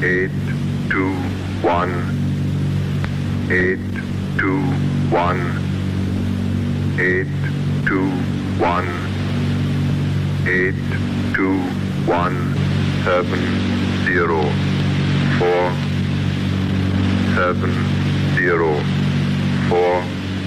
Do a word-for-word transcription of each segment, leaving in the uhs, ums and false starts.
eight, two, one, eight, two, one, eight, two, one, eight, two, one, seven, zero, four, seven, zero, four.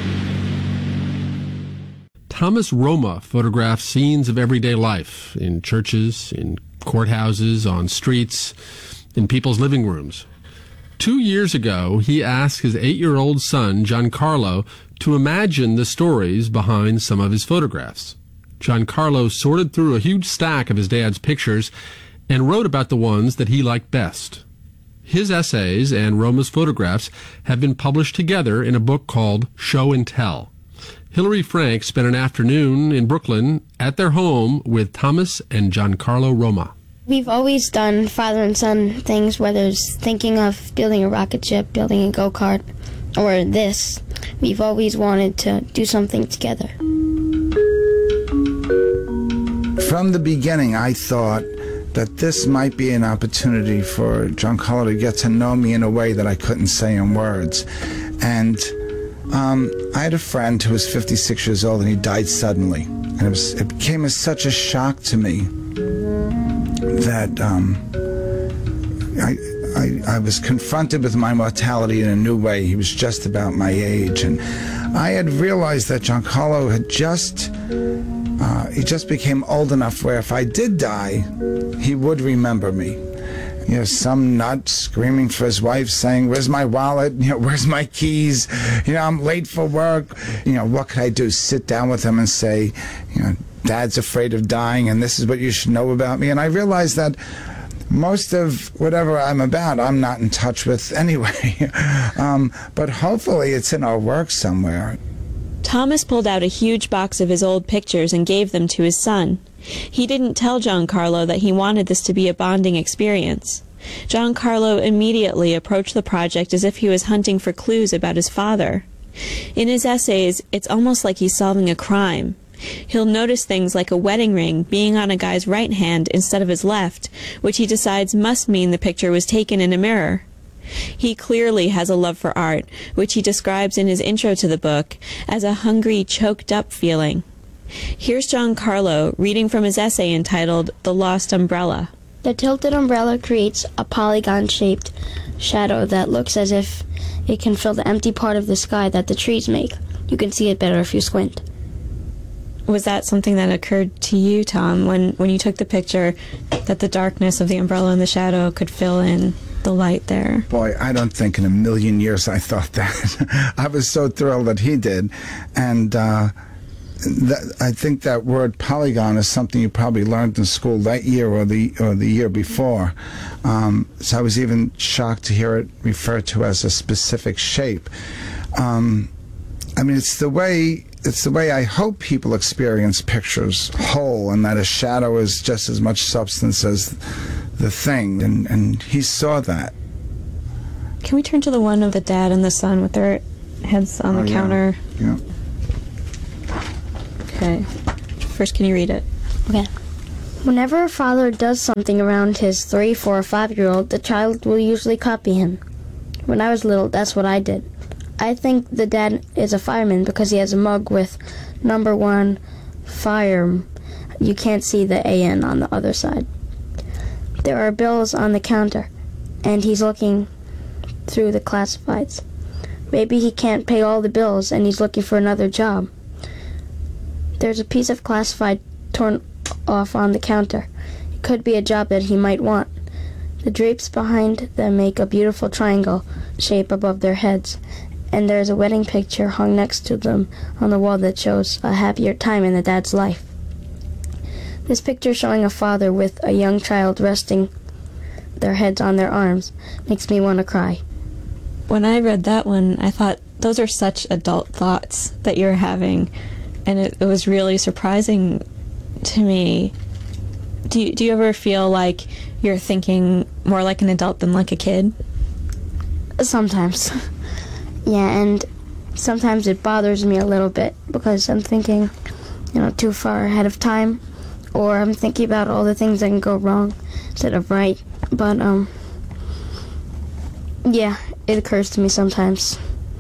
Thomas Roma photographs scenes of everyday life in churches, in courthouses, on streets, in people's living rooms. Two years ago, he asked his eight-year-old son, Giancarlo, to imagine the stories behind some of his photographs. Giancarlo sorted through a huge stack of his dad's pictures and wrote about the ones that he liked best. His essays and Roma's photographs have been published together in a book called Show and Tell. Hillary Frank spent an afternoon in Brooklyn at their home with Thomas and Giancarlo Roma. We've always done father and son things, whether it's thinking of building a rocket ship, building a go-kart, or this. We've always wanted to do something together. From the beginning, I thought that this might be an opportunity for Giancarlo to get to know me in a way that I couldn't say in words. And um, I had a friend who was fifty-six years old, and he died suddenly. And it, was, it came as such a shock to me that um, I, I, I was confronted with my mortality in a new way. He was just about my age. And I had realized that Giancarlo had just... Uh, he just became old enough where if I did die, he would remember me. You know, some nut screaming for his wife saying, "Where's my wallet? You know, where's my keys? You know, I'm late for work." You know, what could I do? Sit down with him and say, you know, Dad's afraid of dying and this is what you should know about me. And I realized that most of whatever I'm about, I'm not in touch with anyway. um, but hopefully it's in our work somewhere. Thomas pulled out a huge box of his old pictures and gave them to his son. He didn't tell Giancarlo that he wanted this to be a bonding experience. Giancarlo immediately approached the project as if he was hunting for clues about his father. In his essays, it's almost like he's solving a crime. He'll notice things like a wedding ring being on a guy's right hand instead of his left, which he decides must mean the picture was taken in a mirror. He clearly has a love for art, which he describes in his intro to the book as a hungry, choked-up feeling. Here's Giancarlo reading from his essay entitled The Lost Umbrella. The tilted umbrella creates a polygon-shaped shadow that looks as if it can fill the empty part of the sky that the trees make. You can see it better if you squint. Was that something that occurred to you, Tom, when, when you took the picture, that the darkness of the umbrella and the shadow could fill in the light there? Boy, I don't think in a million years I thought that. I was so thrilled that he did. And uh, that, I think that word polygon is something you probably learned in school that year or the or the year before. Um, so I was even shocked to hear it referred to as a specific shape. Um, I mean, it's the way... It's the way I hope people experience pictures whole, and that a shadow is just as much substance as the thing, and, and he saw that. Can we turn to the one of the dad and the son with their heads on oh, the yeah. counter? Yeah. Okay. First, can you read it? Okay. Whenever a father does something around his three, four, or five-year-old, the child will usually copy him. When I was little, that's what I did. I think the dad is a fireman because he has a mug with number one fire. You can't see the A N on the other side. There are bills on the counter, and he's looking through the classifieds. Maybe he can't pay all the bills, and he's looking for another job. There's a piece of classified torn off on the counter. It could be a job that he might want. The drapes behind them make a beautiful triangle shape above their heads, and there's a wedding picture hung next to them on the wall that shows a happier time in the dad's life. This picture showing a father with a young child resting their heads on their arms makes me want to cry. When I read that one, I thought, those are such adult thoughts that you're having, and it, it was really surprising to me. Do you, do you ever feel like you're thinking more like an adult than like a kid? Sometimes. Yeah, and sometimes it bothers me a little bit because I'm thinking, you know, too far ahead of time, or I'm thinking about all the things that can go wrong instead of right. But um, Yeah, it occurs to me sometimes.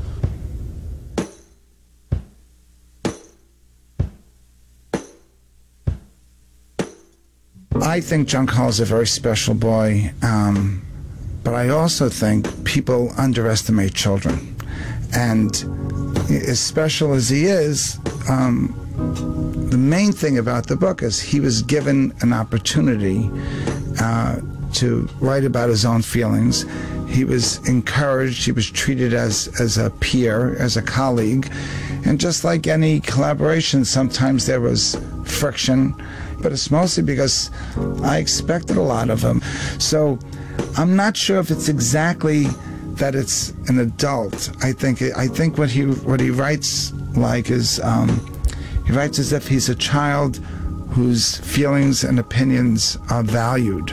I think John Carlo's a very special boy, um, but I also think people underestimate children. And as special as he is, um, the main thing about the book is he was given an opportunity uh, to write about his own feelings. He was encouraged, he was treated as, as a peer, as a colleague. And just like any collaboration, sometimes there was friction, but it's mostly because I expected a lot of him. So I'm not sure if it's exactly that it's an adult. I think I think what he what he writes like is um, he writes as if he's a child whose feelings and opinions are valued.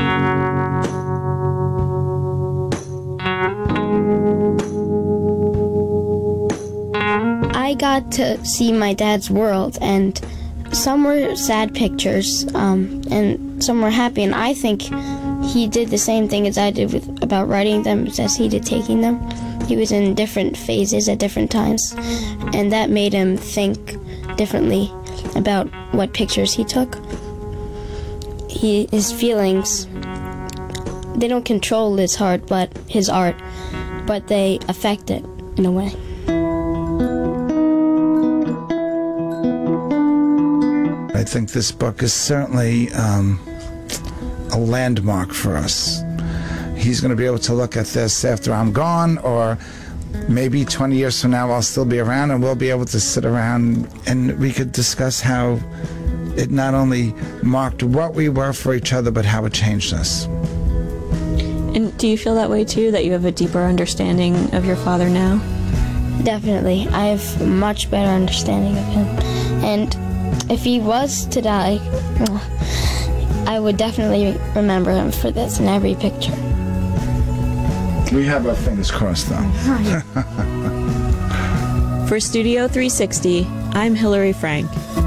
I got to see my dad's world, and some were sad pictures, um, and some were happy, and I think he did the same thing as I did with about writing them as he did taking them. He was in different phases at different times, and that made him think differently about what pictures he took. He, his feelings, they don't control his heart, but his art, but they affect it in a way. I think this book is certainly um, a landmark for us. He's going to be able to look at this after I'm gone, or maybe twenty years from now I'll still be around, and we'll be able to sit around and we could discuss how it not only marked what we were for each other, but how it changed us. And do you feel that way too, that you have a deeper understanding of your father now? Definitely. I have a much better understanding of him. And if he was to die, well, I would definitely remember him for this in every picture. We have our fingers crossed, though. For Studio three sixty, I'm Hillary Frank.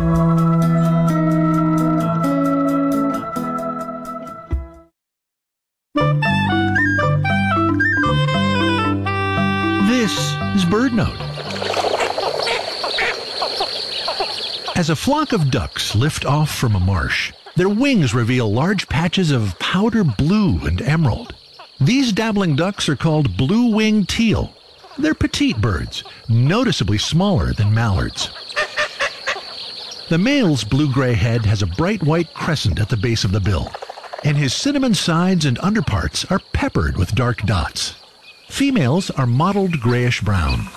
This is BirdNote. As a flock of ducks lift off from a marsh, their wings reveal large patches of powder blue and emerald. These dabbling ducks are called blue-winged teal. They're petite birds, noticeably smaller than mallards. The male's blue-gray head has a bright white crescent at the base of the bill, and his cinnamon sides and underparts are peppered with dark dots. Females are mottled grayish-brown.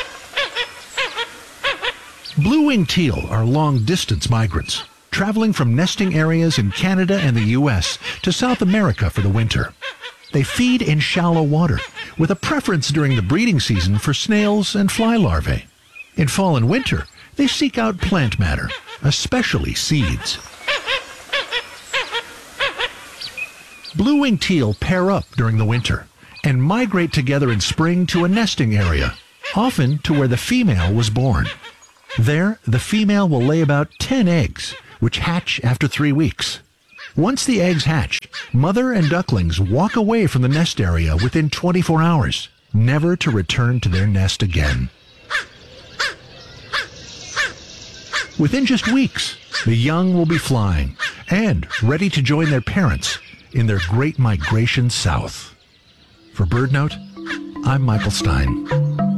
Blue-winged teal are long-distance migrants, traveling from nesting areas in Canada and the U S to South America for the winter. They feed in shallow water, with a preference during the breeding season for snails and fly larvae. In fall and winter, they seek out plant matter, especially seeds. Blue-winged teal pair up during the winter and migrate together in spring to a nesting area, often to where the female was born. There, the female will lay about ten eggs, which hatch after three weeks. Once the eggs hatch, mother and ducklings walk away from the nest area within twenty-four hours, never to return to their nest again. Within just weeks, the young will be flying and ready to join their parents in their great migration south. For BirdNote, I'm Michael Stein.